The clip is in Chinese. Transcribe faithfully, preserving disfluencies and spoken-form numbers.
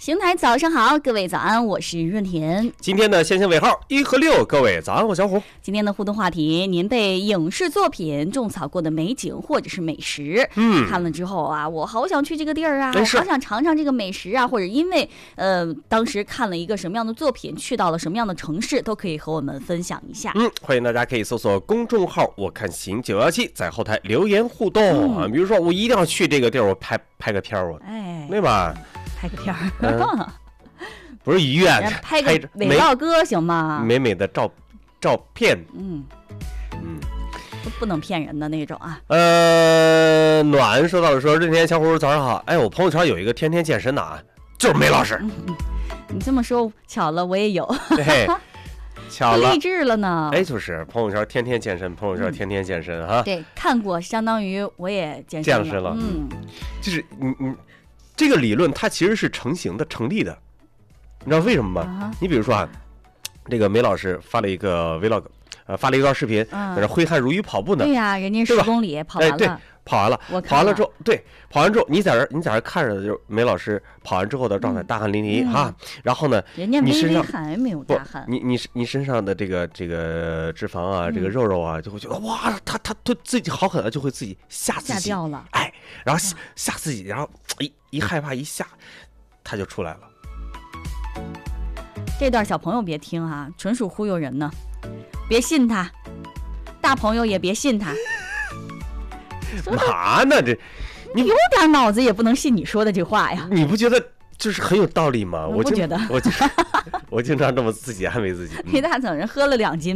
邢台早上好，各位早安，我是润田。 今天的线性尾号一和六，各位早安，我小虎。 今天的互动话题，您被影视作品种草过的美景或者是美食， 嗯， 看了之后啊，我好想去这个地儿啊， 我好想尝尝这个美食啊，或者因为呃当时看了一个什么样的作品，去到了什么样的城市，都可以和我们分享一下。 嗯，欢迎大家可以搜索公众号“我看行九一七”，在后台留言互动、嗯、啊。比如说，我一定要去这个地儿，我拍拍个片儿，我哎，对吧？ 拍个片儿。 嗯不是医院， 拍个美照歌行吗？ 美美的照照片， 嗯嗯，不能骗人的那种啊。 呃，暖说到了说，任天小虎早上好，哎，我朋友圈有一个天天健身的啊，就是梅老师。 嗯、你这么说巧了，我也有。 对，巧了， 励志了呢。 哎，就是朋友圈天天健身，朋友圈天天健身哈、嗯。 对，看过，相当于我也健身了。 健身了， 嗯， 就是你你这个理论它其实是成型的、成立的。你知道为什么吗？ uh-huh. 你比如说啊，这个梅老师发了一个 vlog， 呃，发了一段视频，在这挥汗如雨跑步呢。 对呀、啊，人家十公里跑完了。 哎，对，跑完了， 我跑完了之后，对，跑完之后，你在这，你在这看着就是梅老师跑完之后的状态，大汗淋漓、嗯、哈。然后呢， 人家微微汗没有大汗， 你你你身上的这个这个脂肪啊，嗯、这个肉肉啊，就会觉得哇，他他他自己好狠啊，就会自己吓自己， 吓掉了。 哎，然后吓吓自己，然后一一害怕一吓，他就出来了。 这段小朋友别听啊，纯属忽悠人呢，别信他。大朋友也别信他。 嘛呢这？ 你有点脑子也不能信你说的这话呀。 你不觉得就是很有道理吗？ 我不觉得， 我我经常这么自己安慰自己。 一大早上喝了两斤。